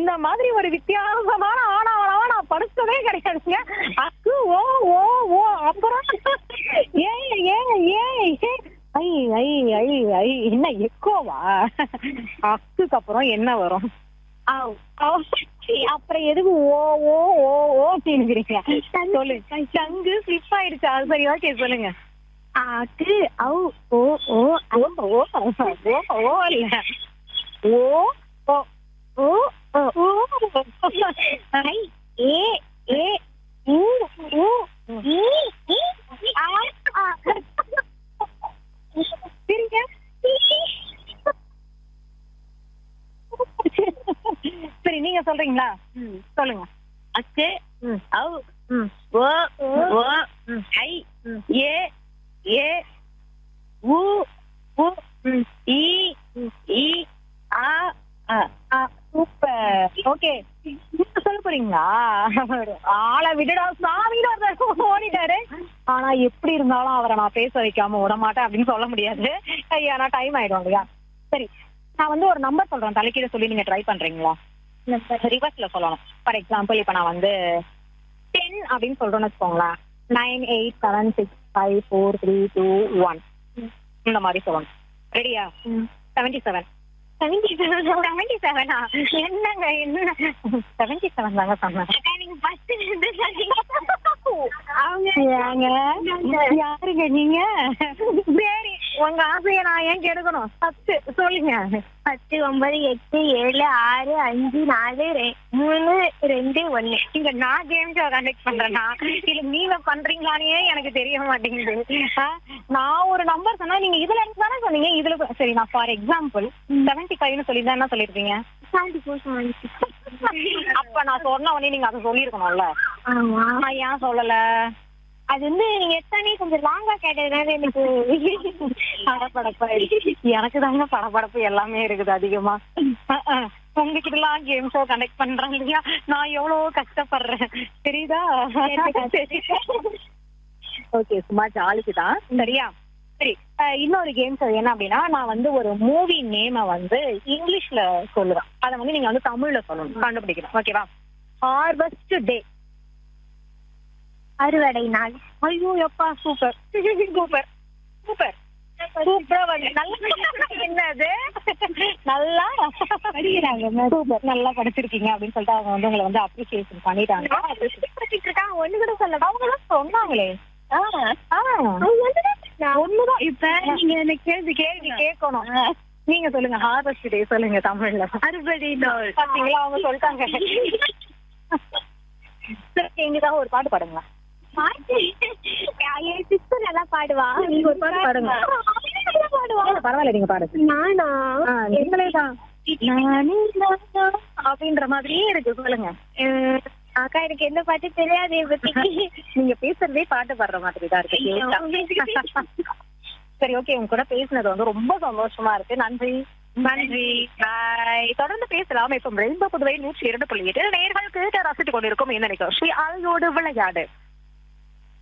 இந்த மாதிரி ஒரு வித்தியாசமான ஆனாவளவா நான் படிச்சதே கிடையாதுங்க. அக்கு ஓ ஓ ஓ அப்புறம் ஏய் ஏய் ஏய் ஐ ஐ ஐ ஐ என்ன எக்கோவா? அக்குக்கு அப்புறம் என்ன வரும்? அப்புறம் எதுக்கு ஓ ஓ ஓ ஓ அப்படிங்கிறீங்க? சொல்லு. சங்கு ஸ்லிப் ஆயிடுச்சு. அது சரி, ஓகே சொல்லுங்க. ஆக்கு ஔ ஓ ஓ ஓ ஓ ஓ ஓ இல்ல ஓ ஓ ஓ ஓ ஓ ஐ ஏ ஏ ஊ ஊ ஈ ஈ ஆ ஆ சரிங்க. சரி, நீங்க சொல்றீங்களா? சொல்லுங்க. அக்கு ஔ ஓ ஓ ஐ ஏ ஏ ஊ ஊ ஈ ஈ ஆ ஆ. சூப்பர். ஓகே, நீங்க சொல்ல போறீங்களா? ஆளை விடுடா சாமின்னு ஒருத்தர் ஓடிட்டாரு. ஆனா எப்படி இருந்தாலும் அவரை நான் பேச வைக்காம விட மாட்டேன் அப்படின்னு சொல்ல முடியாது. ஏன்னா டைம் ஆயிடும் இல்லையா? சரி, நான் வந்து ஒரு நம்பர் சொல்றேன், தலைக்கீழ சொல்லி நீங்க ட்ரை பண்றீங்களா? ரிவர்ஸ்ல சொல்லணும். ஃபார் எக்ஸாம்பிள் இப்ப நான் வந்து 10 அப்படின்னு சொல்றேன்னு வச்சுக்கோங்களேன். 9 8 7 6 5 4 3 2 1 இந்த மாதிரி சொல்லணும். ரெடியா? 77. 77 என்னங்க என்ன 77 தாங்க சொன்னேன். நீங்க ஃபர்ஸ்ட் இருந்து ஏங்க யாருங்க நீங்க? சரி, உங்க ஆசையை நான் ஏன் கெடுக்கணும்? 10 சொல்லுங்க. 10 9 8 7 6 5 4 3 2 1. இங்க நான் கேம் ஷோ கண்டக்ட் பண்றேன்னா இல்ல நீங்க பண்றீங்களானே எனக்கு தெரிய மாட்டேங்குது. நான் ஒரு நம்பர் சொன்னா நீங்க இதுல இருந்து தானே சொன்னீங்க. இதுல சரி, நான் ஃபார் எக்ஸாம்பிள் 75ன்னு சொல்லியிருந்தா என்ன சொல்லிருப்பீங்க? 74. அப்ப நான் சொன்ன உடனே நீங்க அதை சொல்லிருக்கணும்ல. ஆமா, நான் ஏன் சொல்லல? அது வந்து நீங்க எத்தனை கொஞ்சம் லாங்கா கேட்டதுனால எனக்கு படப்படப்பாயிடுச்சு. எனக்கு தாங்க படப்படப்பு எல்லாமே இருக்குது அதிகமா. உங்ககிட்ட எல்லாம் கேம் ஷோ கண்டக்ட் பண்றேன் இல்லையா, நான் எவ்வளவு கஷ்டப்படுறேன் தெரியுதா? ஓகே, சும்மா ஜாலிக்கு தான். சரியா? சரி, இன்னொரு கேம் ஷோ என்ன அப்படின்னா, நான் வந்து ஒரு மூவி நேம வந்து இங்கிலீஷ்ல சொல்லுவேன். அதை வந்து நீங்க வந்து தமிழ்ல சொல்லணும், கண்டுபிடிக்கணும். ஓகேவா? ஹார்வெஸ்ட் டே. அறுவடை நாள். ஐயோ எப்பா, சூப்பர் சூப்பர் சூப்பர் சூப்பரா வந்து என்னது நல்லா படிக்கிறாங்க. சூப்பர், நல்லா படிச்சிருக்கீங்க அப்படின்னு சொல்லிட்டு அவங்க வந்து உங்களை வந்து அப்ரிசியேஷன் பண்ணிட்டாங்க. ஒண்ணு கூட சொல்லல, அவங்க எல்லாம் சொன்னாங்களே. ஒண்ணுதான். இப்ப நீங்க எனக்கு கேள்வி கேட்கணும். நீங்க சொல்லுங்க, ஹார்வெஸ்ட் டே சொல்லுங்க தமிழ்ல. அறுவடை நாள். பாத்தீங்களா, அவங்க சொல்லிட்டாங்க. எங்கதான் ஒரு பாட்டு பாடுங்களா? என் சிஸ்டர் நல்லா பாடுவா. நீங்க ஒரு பாட்டு பாடுங்க. பாடுவா. பரவாயில்ல, நீங்க பாடுங்க. நானா? நீங்களே தான் அப்படின்ற மாதிரியே இருக்கு. சொல்லுங்க. அக்கா, எனக்கு எந்த பாட்டு தெரியாது. நீங்க பேசுறதே பாட்டு பாடுற மாதிரி தான் இருக்கு. சரி, ஓகே, உங்க கூட பேசுனது வந்து ரொம்ப சந்தோஷமா இருக்கு. நன்றி. நன்றி, பாய். தொடர்ந்து பேசலாம். இப்ப ரெயின்போ புதுவை 102.8 நேயர்கள் கேட்டு ரசித்துக் கொண்டிருக்கும் இந்த நிகழ்ச்சி அலையோடு விளையாடு.